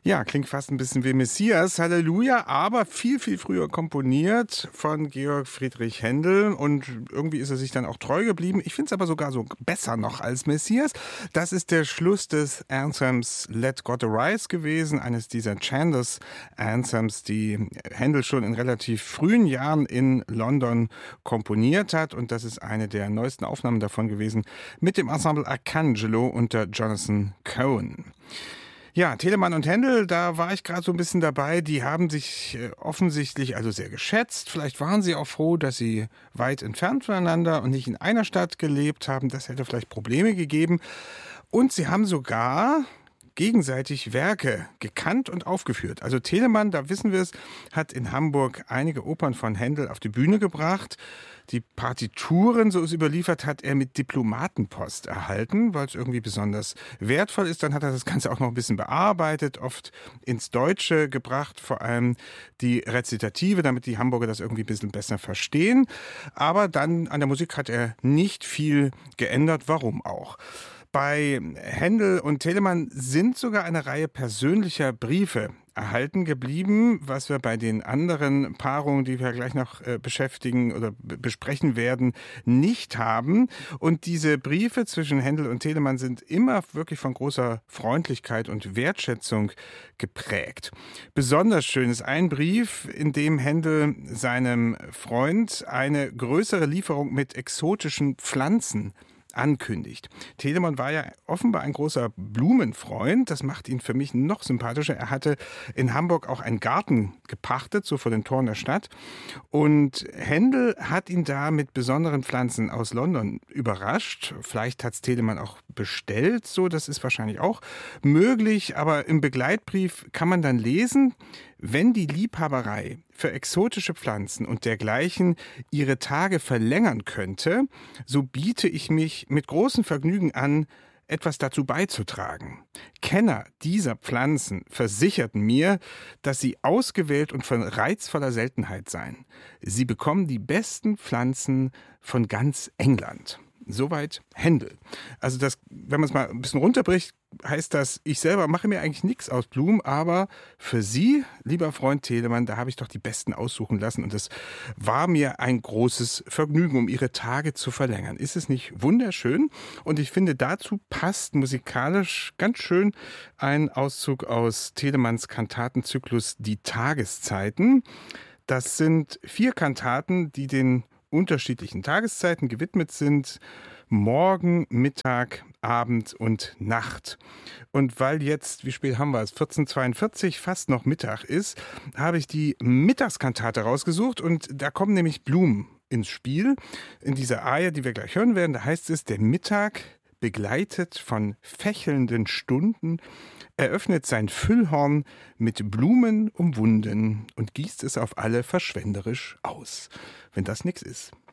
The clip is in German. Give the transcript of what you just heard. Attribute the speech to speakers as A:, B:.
A: Ja, klingt fast ein bisschen wie Messias, Halleluja, aber viel, viel früher komponiert von Georg Friedrich Händel und irgendwie ist er sich dann auch treu geblieben. Ich finde es aber sogar so besser noch als Messias. Das ist der Schluss des Anthems Let God Arise gewesen, eines dieser Chandos Anthems, die Händel schon in relativ frühen Jahren in London komponiert hat und das ist eine der neuesten Aufnahmen davon gewesen mit dem Ensemble Arcangelo unter Jonathan Cohen. Ja, Telemann und Händel, da war ich gerade so ein bisschen dabei. Die haben sich offensichtlich also sehr geschätzt. Vielleicht waren sie auch froh, dass sie weit entfernt voneinander und nicht in einer Stadt gelebt haben. Das hätte vielleicht Probleme gegeben. Und sie haben sogar gegenseitig Werke gekannt und aufgeführt. Also Telemann, da wissen wir es, hat in Hamburg einige Opern von Händel auf die Bühne gebracht. Die Partituren, so es überliefert, hat er mit Diplomatenpost erhalten, weil es irgendwie besonders wertvoll ist. Dann hat er das Ganze auch noch ein bisschen bearbeitet, oft ins Deutsche gebracht, vor allem die Rezitative, damit die Hamburger das irgendwie ein bisschen besser verstehen. Aber dann an der Musik hat er nicht viel geändert. Warum auch? Bei Händel und Telemann sind sogar eine Reihe persönlicher Briefe erhalten geblieben, was wir bei den anderen Paarungen, die wir gleich noch beschäftigen oder besprechen werden, nicht haben. Und diese Briefe zwischen Händel und Telemann sind immer wirklich von großer Freundlichkeit und Wertschätzung geprägt. Besonders schön ist ein Brief, in dem Händel seinem Freund eine größere Lieferung mit exotischen Pflanzen ankündigt. Telemann war ja offenbar ein großer Blumenfreund. Das macht ihn für mich noch sympathischer. Er hatte in Hamburg auch einen Garten gepachtet, so vor den Toren der Stadt. Und Händel hat ihn da mit besonderen Pflanzen aus London überrascht. Vielleicht hat es Telemann auch bestellt, so. Das ist wahrscheinlich auch möglich. Aber im Begleitbrief kann man dann lesen, wenn die Liebhaberei für exotische Pflanzen und dergleichen ihre Tage verlängern könnte, so biete ich mich mit großem Vergnügen an, etwas dazu beizutragen. Kenner dieser Pflanzen versicherten mir, dass sie ausgewählt und von reizvoller Seltenheit seien. Sie bekommen die besten Pflanzen von ganz England. Soweit Händel. Also das, wenn man es mal ein bisschen runterbricht, heißt das, ich selber mache mir eigentlich nichts aus Blumen, aber für Sie, lieber Freund Telemann, da habe ich doch die besten aussuchen lassen und es war mir ein großes Vergnügen, um Ihre Tage zu verlängern. Ist es nicht wunderschön? Und ich finde, dazu passt musikalisch ganz schön ein Auszug aus Telemanns Kantatenzyklus Die Tageszeiten. Das sind 4 Kantaten, die den unterschiedlichen Tageszeiten gewidmet sind. Morgen, Mittag, Abend und Nacht. Und weil jetzt, wie spät haben wir es, 14:42 fast noch Mittag ist, habe ich die Mittagskantate rausgesucht und da kommen nämlich Blumen ins Spiel. In dieser Arie, die wir gleich hören werden, da heißt es, der Mittag, begleitet von fächelnden Stunden, eröffnet sein Füllhorn mit Blumen umwunden und gießt es auf alle verschwenderisch aus. Wenn das nichts ist.